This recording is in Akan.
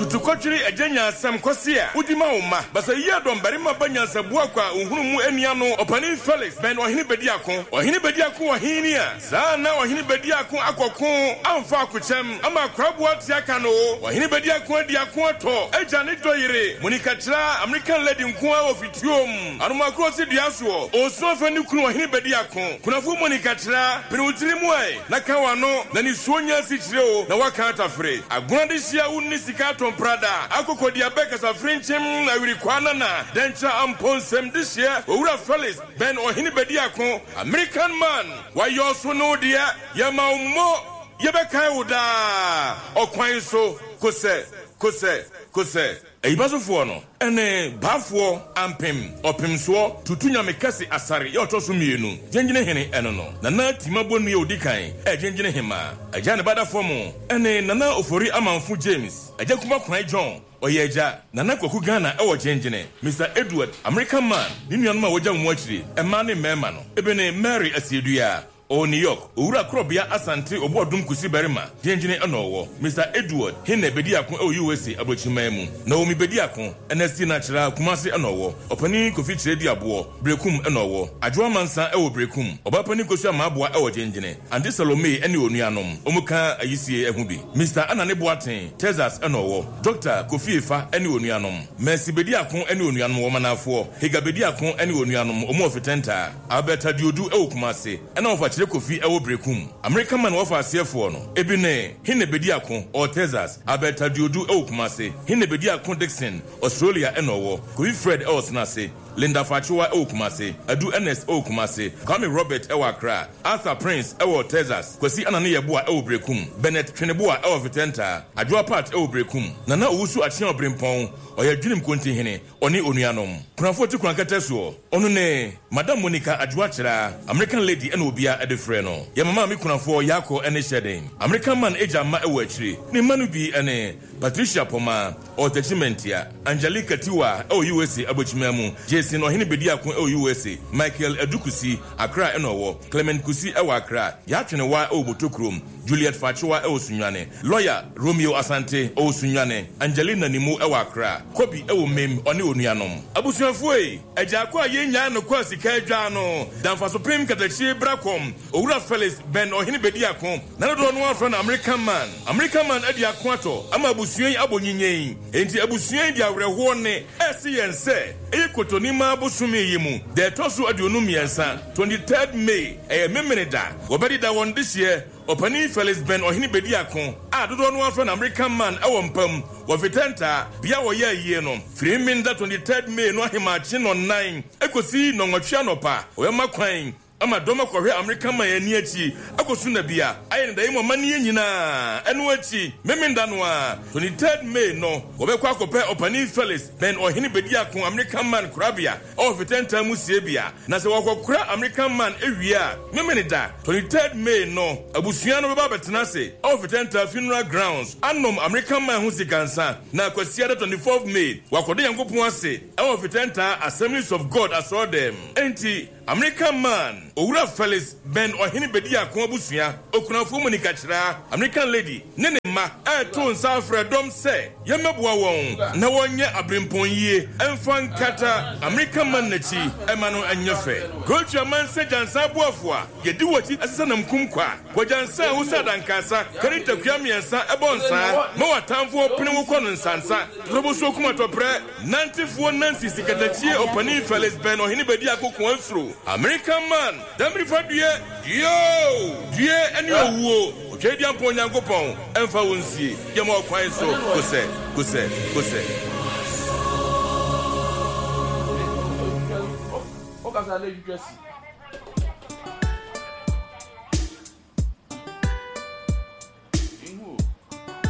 tutukotwiri agenya asem kwose a udima oma basa yi adom barima banyansa buakwa uhunu mu ania no opani Felix Ben ohini bediako ohini a saa na ohini bediako akoko amfa akochem ama krabua tiaka no ohini bediako adiako ato agya ne doyire Monica Chira American lady nko a ofituom anoma krosi diaso osofa ni kunu ohini bediako kunafu Monica Chira penutiri mu ai na kawa no na ni sonya sichire o na waka atafre agwande hia unni sika tomprada akoko dia beka sa frenchim na wiri kwana na dencha amponsem this year owura Felix Ben ohini bediako American man why you so no dia yama ummo yebeka uda okwan so kose Eibasofo no ene bafo ampem opemso tutunya mekase asare ye otoso mienu genjine hene eno no nana timabonu ye odikan genjine hema agya bada fomo ene nana ofori amanfo James agya kuma kwan John oyeja nana kwaku Ghana ewo genjine Mr Edward American man ni nuanu ma wogya mu akire ema ne mema no ebene Mary Asiedua o New York owura krobia asante obodum kusi berima genjine enowo Mr Edward hene bediako o USA abrochimamu na omi bediako NST na Chira Kumasi enowo opani Kofi Chiredi abo brekum enowo adwo mansa ewo brekum obapani kosu amaboa ewo genjine ande Salome ene onuanom omuka ayisie ehubi Mr Anane Boaten Texas enowo Dr Kofi Efa ene onuanom Mercy bediako ene onuanom womanafo Higa bediako ene onuanom omo ofitenta Alberta Diodu ewo Kumasi ena ofa Kofi ewo brekum American man wofa asefo no ebine hine bediako o Texas Alberta Diodu ewo Kumasi hine bediako Dixon Australia enowo Kofi Fred Elsnase Linda Fachiwa ewo Kumasi Adu NS ewo Kumasi Kwame Robert ewo Accra Arthur Prince ewo Texas Kwesi Anane Yeboa ewo brekum Bennett Tweneboa ewo Vitenta Adwa Part ewo brekum Nana Owusu Achia Obrempon oya dwunim konti hene oni onuanom kunafo ti kunankata so onu ne Madam Monica Adwa Chira American lady ene obia edefre no ya mama mi kunafo yako ene shedin American man eja ma ewo achire ni manu bi ene Patricia Poma Otechimentia Angelica Tiwa o USA abochimamu Jason ohini bediako o USA Michael Edukusi Accra enowo Clement Kusi ewa Accra ya twene wa o botokrom Juliet Fachiwa ewo Sunyane lawyer Romeo Asante o Sunyane Angelina Nimu ewa Accra Kobi ewo mem oni onuanom abusuafo eja kwa yenya no kwa sika adwa no danfa so pem katachi brakom owura Felix Ben ohini bediako na do no afra na American man adiako ato ama abusuan abonyinyen enti abusuan dia awerɛho ne esiyense ekotonima abusumi yimu de toso aduonu miensa 23rd May memeneda obedi da won this year opani Felix Ben ohini bediako adodo no afra na American man ewo mpam wofitenta bia wo ye yie no Friminda 23rd May no ahemachi no 9 ekosi no nwatwa no pa oyema kwan ama doma kohwe American man ani achi akosu na bia aye ndai mo mani nyina enu achi meminda no a 23rd May no obekwa akopɛ opani Felix Ben ohini bediako American man krabia ofitenta musie bia na se wakokura American man ewia meminda 23rd May no abusuan no baba betena se ofitenta funeral grounds anom American man hu sikansa na kwasia 24th May wakode yankopon ase ofitenta Assemblies of God assaw them enti American man owura Felix Ben ohini bediako abusua okunafo Monica Chira American lady nene ma to nsa fredom se yemeboa won na wonye abrempon yie emfa nkata American man nachi ema no anyefe gocha man se jansa boafo a yedi wachi asesa namkum kwa jansa hu sadankasa karita kuamiensa ebonsa ma watamfo pene wo no nsansa roboso kuma topre nantifo nansi sikatachi opani Felix Ben ohini bediako kwanfro American man damri fadue die eni owo okedi ampon yankopon emfa wonsie yema okwan so kose okasa le